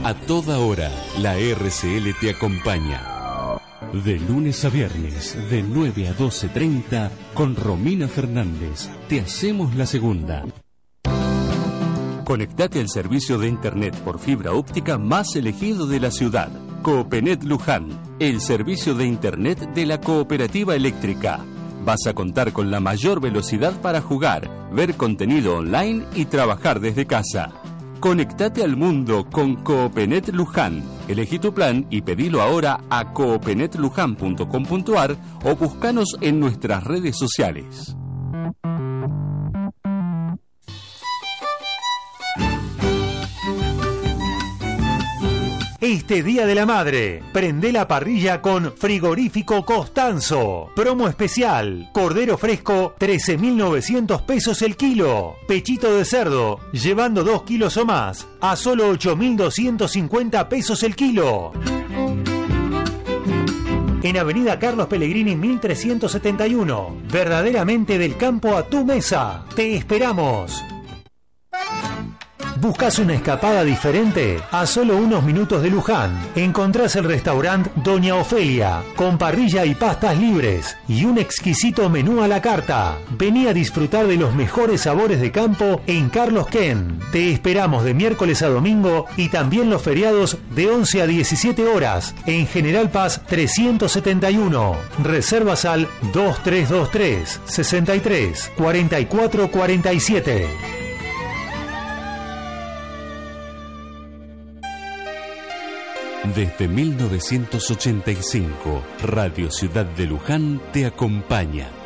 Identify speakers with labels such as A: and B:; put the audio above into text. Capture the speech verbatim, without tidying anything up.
A: A toda hora, la R C L te acompaña. De lunes a viernes, de nueve a doce treinta, con Romina Fernández, te hacemos la segunda. Conectate al servicio de internet por fibra óptica más elegido de la ciudad. Coopenet Luján, el servicio de internet de la cooperativa eléctrica. Vas a contar con la mayor velocidad para jugar, ver contenido online y trabajar desde casa. Conectate al mundo con Coopenet Luján. Elegí tu plan y pedilo ahora a coopenet luján punto com punto ar o buscanos en nuestras redes sociales.
B: Este Día de la Madre, prende la parrilla con Frigorífico Costanzo. Promo especial, cordero fresco, trece mil novecientos pesos el kilo. Pechito de cerdo, llevando dos kilos o más, a solo ocho mil doscientos cincuenta pesos el kilo. En Avenida Carlos Pellegrini mil trescientos setenta y uno, verdaderamente del campo a tu mesa. Te esperamos. ¿Buscas una escapada diferente? A solo unos minutos de Luján, encontrás el restaurante Doña Ofelia, con parrilla y pastas libres, y un exquisito menú a la carta. Vení a disfrutar de los mejores sabores de campo en Carlos Ken. Te esperamos de miércoles a domingo y también los feriados de once a diecisiete horas, en General Paz trescientos setenta y uno. Reservas al dos tres dos tres, sesenta y tres, cuarenta y cuatro cuarenta y siete.
A: Desde mil novecientos ochenta y cinco, Radio Ciudad de Luján te acompaña.